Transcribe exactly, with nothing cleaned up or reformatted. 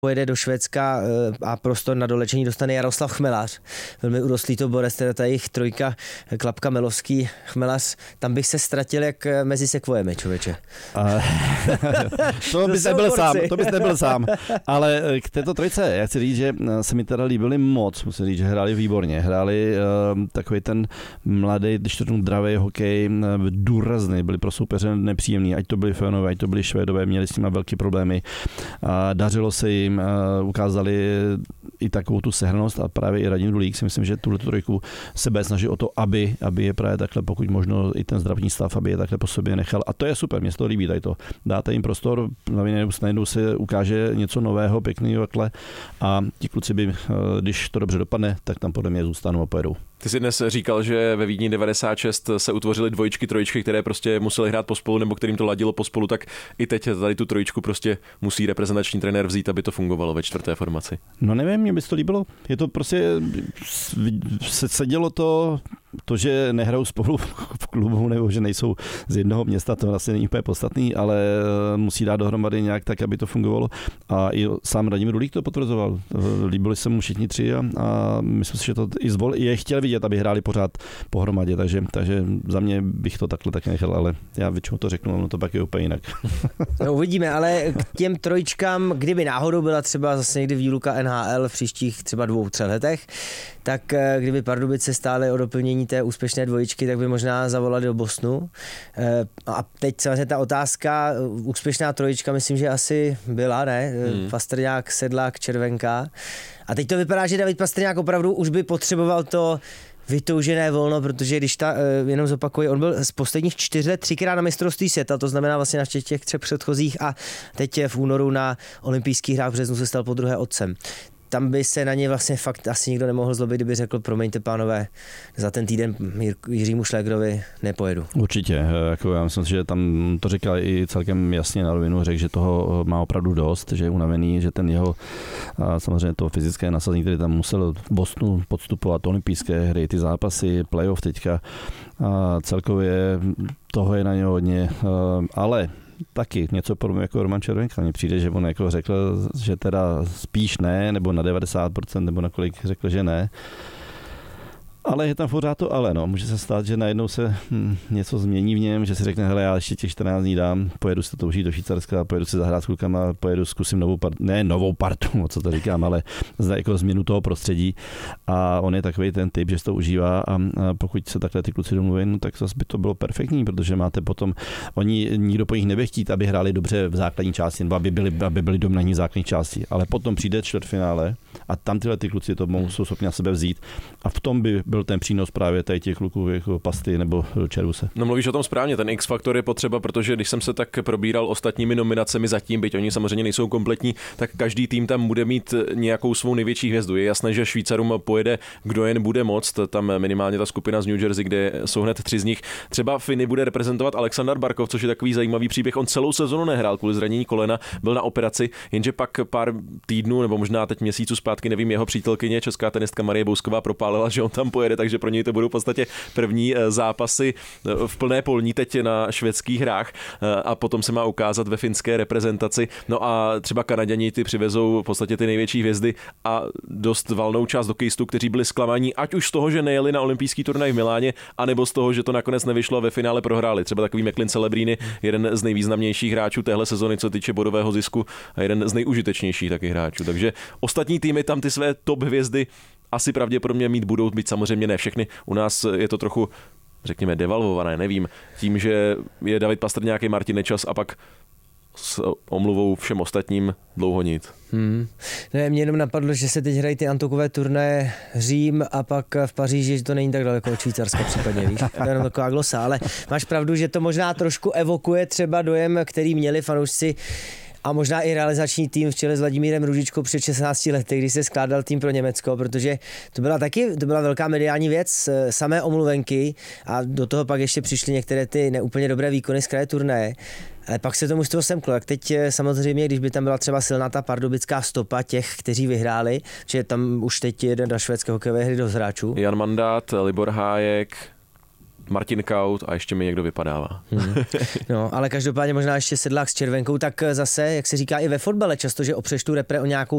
pojede do Švédska a prostor na dolečení dostane Jaroslav Chmelař. Velmi urostlý to borec, teda ta jejich trojka, Klapka, Melovský, Chmelař, tam bych se ztratil jak mezi sekvojemi, člověče. A, to bys nebyl sám, to bys nebyl sám. Ale k této trojce, já chci říct, že se mi teda líbili moc, musím říct, že hráli výborně. Hráli uh, takový ten mladý, když to řeknu, dravý hokej, uh, důrazný, byli pro soupeře nepříjemný, ať to byli Finové, ať to byli Švédové, měli s nimi velké problémy. Uh, dařilo se jim, uh, ukázali i takovou tu sehranost a právě i Radim Dulík si myslím, že tuhle trojku sebe snaží o to, aby, aby je právě takhle, pokud možno i ten zdravotní stav, aby je takhle po sobě nechal. A to je super, mě se to líbí, tady to. Dáte jim prostor, najednou se ukáže něco nového, pěkného takhle a ti kluci by, když to dobře dopadne, tak tam podle mě zůstanou a pojedou. Ty jsi dnes říkal, že ve Vídni devadesát šest se utvořily dvojičky, trojičky, které prostě museli hrát pospolu nebo kterým to ladilo pospolu, tak i teď tady tu trojičku prostě musí reprezentační trenér vzít, aby to fungovalo ve čtvrté formaci. No nevím, mě by to líbilo. Je to prostě, se sedělo to, to, že nehrajou spolu v klubu nebo že nejsou z jednoho města, to vlastně není úplně podstatný, ale musí dát dohromady nějak tak, aby to fungovalo. A i sám Radim Rulík to potvrzoval. Líbili se mu všichni tři a, a myslím si, že to i zvol, je chtěl vidět, aby hráli pořád pohromadě, takže, takže za mě bych to takhle tak nechal, ale já většinou to řeknu, ono to pak je úplně jinak. No, uvidíme, ale k těm trojičkám, kdyby náhodou byla třeba zase někdy výluka N H L v příštích třeba dvou, třech letech, tak kdyby Pardubice stály o doplnění té úspěšné dvojičky, tak by možná zavolali do Bostonu. A teď samozřejmě ta otázka, úspěšná trojička, myslím, že asi byla, ne? Hmm. Pastrňák, Sedlák, Červenka. A teď to vypadá, že David Pastrňák opravdu už by potřeboval to vytoužené volno, protože když ta, jenom zopakuji, on byl z posledních čtyř let třikrát na mistrovství světa, to znamená vlastně na těch třech předchozích a teď v únoru na olympijských hrách v březnu se stal podruhé otcem. Tam by se na ně vlastně fakt asi nikdo nemohl zlobit, kdyby řekl, promiňte pánové, za ten týden Jiřímu Šlégrovi nepojedu. Určitě, jako já myslím, že tam to říkal i celkem jasně na rovinu, řekl, že toho má opravdu dost, že je unavený, že ten jeho, samozřejmě to fyzické nasazení, který tam musel v Bostonu podstupovat, olympijské hry, ty zápasy, playoff teďka, a celkově toho je na něj hodně, ale taky něco podobného jako Roman Červenka. Mně přijde, že on jako řekl, že teda spíš ne, nebo na devadesát procent, nebo na kolik řekl, že ne. Ale je tam pořád to ale, no. Může se stát, že najednou se hm, něco změní v něm, že si řekne, hele, já ještě těch čtrnáct dní dám, pojedu se to užít do Švýcarska, pojedu si zahrát s klukama, pojedu, zkusím novou partu, ne novou partu, co to říkám, ale jako změnu toho prostředí. A on je takový ten typ, že se to užívá a, a pokud se takhle ty kluci domluví, no, tak zase by to bylo perfektní, protože máte potom, oni nikdo po nich nebude chtít, aby hráli dobře v základní části, nebo aby byli, aby byli dominantní v základní části, ale potom přijde čtvrtfinále a tam tyhle ty kluci to mohou, jsou schopni na sebe vzít a v tom by byl ten přínos právě tady těch kluků jako Pasty nebo Červuse. No mluvíš o tom správně, ten X-faktor je potřeba, protože když jsem se tak probíral ostatními nominacemi zatím, byť oni samozřejmě nejsou kompletní, tak každý tým tam bude mít nějakou svou největší hvězdu. Je jasné, že Švýcarům pojede, kdo jen bude moct, tam minimálně ta skupina z New Jersey, kde jsou hned tři z nich. Třeba Finy bude reprezentovat Aleksandar Barkov, což je takový zajímavý příběh. On celou sezonu nehrál kvůli zranění kolena, byl na operaci, jenže pak pár týdnů nebo možná teď měsíců zpátky, nevím, jeho přítelkyně, česká tenistka Marie Bousková propálila, že on tam pojede, takže pro něj to budou v podstatě první zápasy v plné polní teď na švédských hrách a potom se má ukázat ve finské reprezentaci. No a třeba Kanaďani ty přivezou v podstatě ty největší hvězdy a dost valnou část hokejistů, kteří byli zklamaní, ať už z toho, že nejeli na olympijský turnaj v Miláně, anebo z toho, že to nakonec nevyšlo a ve finále prohráli. Třeba takový Macklin Celebrini, jeden z nejvýznamnějších hráčů téhle sezony, co týče bodového zisku a jeden z nejužitečnějších taky hráčů. Takže ostatní týmy tam ty své top hvězdy asi pravděpodobně mít budou, být samozřejmě ne všechny. U nás je to trochu, řekněme, devalvované, nevím, tím, že je David Pastrňák, Martin Nečas a pak s omluvou všem ostatním dlouho nic. Hmm. Ne, mě jenom napadlo, že se teď hrají ty antokové turnaje Řím a pak v Paříži, že to není tak daleko od Švýcarska případně, víš? To je jenom taková glosa, ale máš pravdu, že to možná trošku evokuje třeba dojem, který měli fanoušci a možná i realizační tým v čele s Vladimírem Růžičkou před šestnácti lety, když se skládal tým pro Německo, protože to byla taky, to byla velká mediální věc, samé omluvenky a do toho pak ještě přišly některé ty neúplně dobré výkony z kraje turnaje. Ale pak se to mužstvo semklo, jak teď samozřejmě, když by tam byla třeba silná ta pardubická stopa těch, kteří vyhráli, že tam už teď jeden do švédské hokejové hry do hráčů. Jan Mandát, Libor Hájek, Martin Kaut a ještě mi někdo vypadává. Hmm. No, ale každopádně možná ještě Sedlák s Červenkou, tak zase, jak se říká i ve fotbale často, že opřeš tu repre o nějakou